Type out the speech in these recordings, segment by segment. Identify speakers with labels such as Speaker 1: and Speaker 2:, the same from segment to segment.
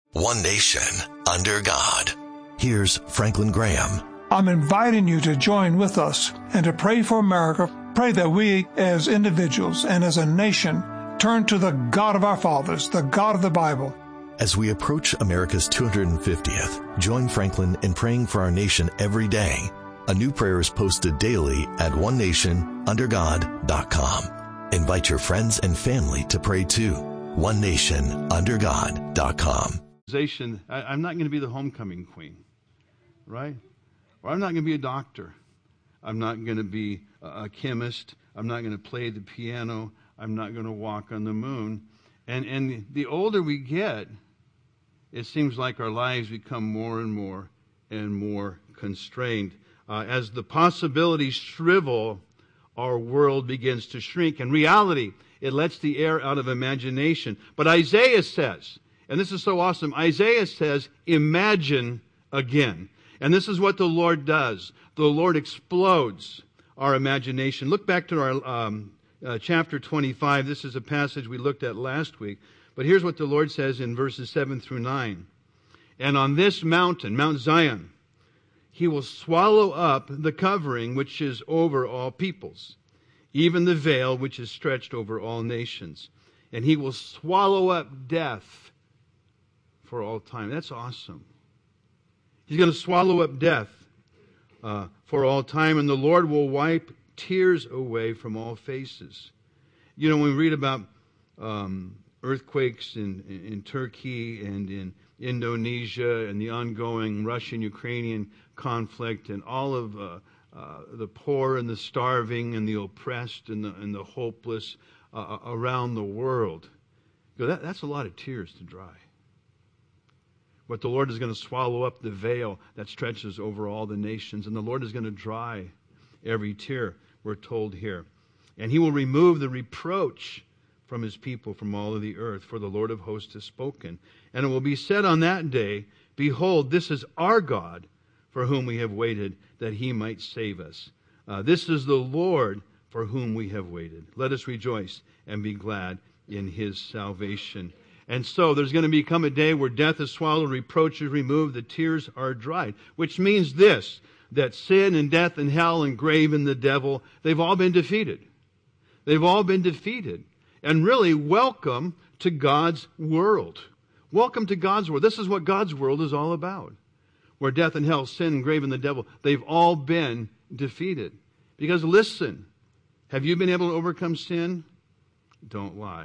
Speaker 1: One nation, under God. Here's Franklin Graham.
Speaker 2: I'm inviting you to join with us and to pray for America. Pray that we as individuals and as a nation turn to the God of our fathers, the God of the Bible.
Speaker 1: As we approach America's 250th, join Franklin in praying for our nation every day. A new prayer is posted daily at onenationundergod.com. Invite your friends and family to pray too. onenationundergod.com.
Speaker 3: I'm not going to be the homecoming queen, right? Or I'm not going to be a doctor. I'm not going to be a chemist. I'm not going to play the piano. I'm not going to walk on the moon. And the older we get, it seems like our lives become more and more constrained. As the possibilities shrivel, our world begins to shrink. In reality, it lets the air out of imagination. But Isaiah says, and this is so awesome, Isaiah says, imagine again. And this is what the Lord does. The Lord explodes our imagination. Look back to our chapter 25. This is a passage we looked at last week. But here's what the Lord says in verses 7 through 9. And on this mountain, Mount Zion, he will swallow up the covering which is over all peoples, even the veil which is stretched over all nations. And he will swallow up death for all time. That's awesome. He's going to swallow up death for all time, and the Lord will wipe tears away from all faces. You know, when we read about earthquakes in Turkey and in Indonesia and the ongoing Russian-Ukrainian conflict and all of the poor and the starving and the oppressed and the hopeless around the world, that's a lot of tears to dry. But the Lord is going to swallow up the veil that stretches over all the nations, and the Lord is going to dry every tear, we're told here. And he will remove the reproach from his people from all of the earth, for the Lord of hosts has spoken. And it will be said on that day, behold, this is our God, for whom we have waited, that he might save us. This is the Lord for whom we have waited. Let us rejoice and be glad in his salvation. And so there's going to become a day where death is swallowed, reproach is removed, the tears are dried. Which means this, that sin and death and hell and grave and the devil, they've all been defeated. They've all been defeated. And really, welcome to God's world. Welcome to God's world. This is what God's world is all about. Where death and hell, sin and grave and the devil, they've all been defeated. Because listen, have you been able to overcome sin? Don't lie.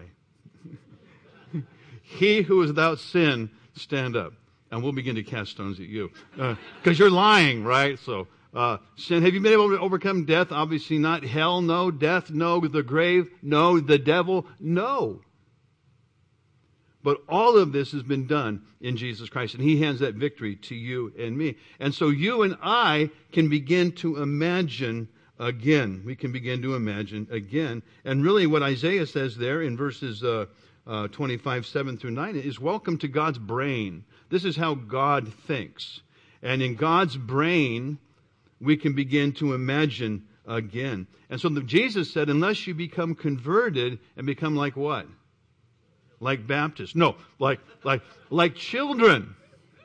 Speaker 3: He who is without sin, stand up. And we'll begin to cast stones at you. Because you're lying, right? So, sin. Have you been able to overcome death? Obviously not. Hell, no. Death, no. The grave, no. The devil, no. But all of this has been done in Jesus Christ. And he hands that victory to you and me. And so you and I can begin to imagine again. We can begin to imagine again. And really what Isaiah says there in verses 25, 7 through 9 is welcome to God's brain. This is how God thinks. And in God's brain, we can begin to imagine again. And so Jesus said, unless you become converted and become like what? Like Baptists. No, like children.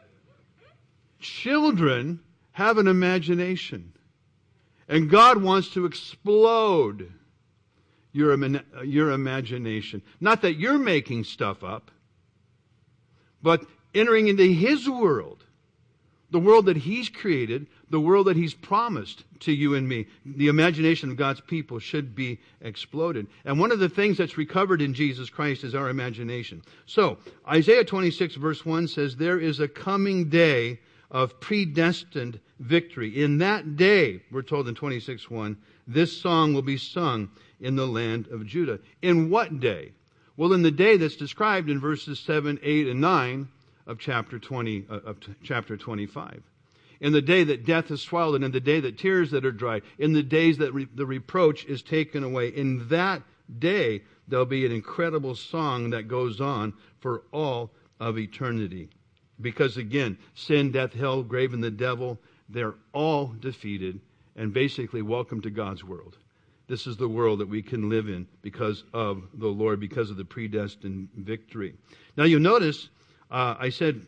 Speaker 3: Children have an imagination. And God wants to explode your imagination. Not that you're making stuff up, but entering into his world. The world that he's created, the world that he's promised to you and me. The imagination of God's people should be exploded. And one of the things that's recovered in Jesus Christ is our imagination. So, Isaiah 26 verse 1 says, there is a coming day of predestined victory. In that day, we're told in 26:1, this song will be sung in the land of Judah. In what day? Well, in the day that's described in verses 7, 8, and 9 of chapter 25. In the day that death is swallowed, and in the day that tears that are dried, in the days that the reproach is taken away. In that day, there'll be an incredible song that goes on for all of eternity. Because again, sin, death, hell, grave, and the devil, they're all defeated and basically welcome to God's world. This is the world that we can live in because of the Lord, because of the predestined victory. Now you'll notice, I said